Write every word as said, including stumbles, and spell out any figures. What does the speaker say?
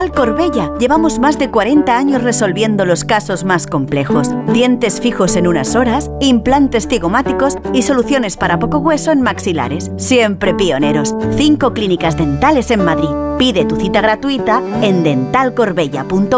Corbella. Llevamos más de cuarenta años resolviendo los casos más complejos. Dientes fijos en unas horas, implantes cigomáticos y soluciones para poco hueso en maxilares. Siempre pioneros. Cinco clínicas dentales en Madrid. Pide tu cita gratuita en dental corbella punto com